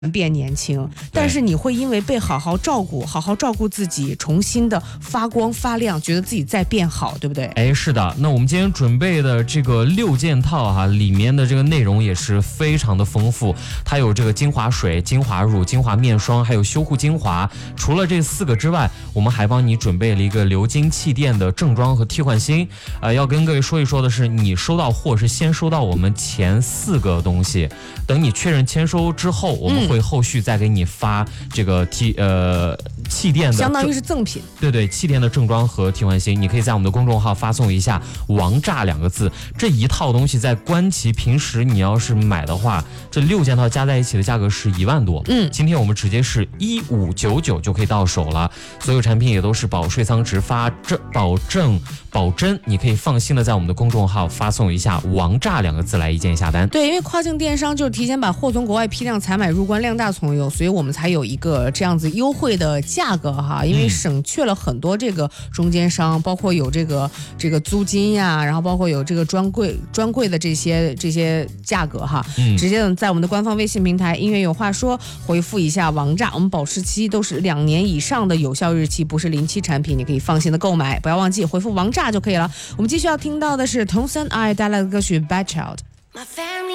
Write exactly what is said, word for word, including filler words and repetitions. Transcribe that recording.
变年轻，但是你会因为被好好照顾，好好照顾自己，重新的发光发亮，觉得自己在变好，对不对？ 哎，是的。那我们今天准备的这个六件套哈、啊，里面的这个内容也是非常的丰富。它有这个精华水、精华乳、精华面霜，还有修护精华。除了这四个之外，我们还帮你准备了一个流金气垫的正装和替换芯。呃，要跟各位说一说的是，你收到货是先收到我们前四个东西，等你确认签收之后，我们会后续再给你发这个替呃气垫的， 相当于是赠品。 对对，气垫的正装和替换芯，你可以在我们的公众号发送一下“王炸”两个字。这一套东西在官旗平时你要是买的话，这六件套加在一起的价格是一万多。 嗯， 今天我们直接是一五九九就可以到手了。所有产品也都是保税仓直发，这保证保真，你可以放心的在我们的公众号发送一下“王炸”两个字来一键下单。 对，因为跨境电商就是提前把货从国外批量采买入关，量大从优，所以我们才有一个这样子优惠的价格哈，因为省去了很多这个中间商，包括有这个这个租金呀，然后包括有这个专柜专柜的这些这些价格哈， 嗯， 直接在我们的官方微信平台音乐有话说回复一下王炸，我们保质期都是两年以上的有效日期，不是临期产品，你可以放心的购买，不要忘记回复王炸就可以了。我们继续要听到的是童森爱带来的歌曲 Bad Child。